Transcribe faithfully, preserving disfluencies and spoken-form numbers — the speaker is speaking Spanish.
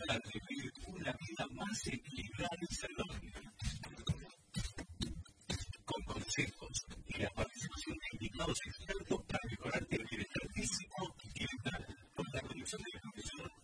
para vivir una vida más equilibrada y saludable. Con consejos y la participación de invitados expertos para mejorar el